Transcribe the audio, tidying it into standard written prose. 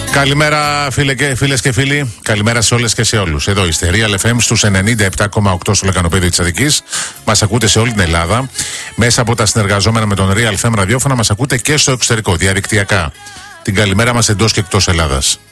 Καλημέρα φίλες και φίλοι, καλημέρα σε όλες και σε όλους. Εδώ είστε, Real FM στους 97,8 στο λεκανοπέδιο της Αττικής. Μας ακούτε σε όλη την Ελλάδα. Μέσα από τα συνεργαζόμενα με τον Real FM ραδιόφωνα μας ακούτε και στο εξωτερικό, διαδικτυακά. Την καλημέρα μας εντός και εκτός Ελλάδας.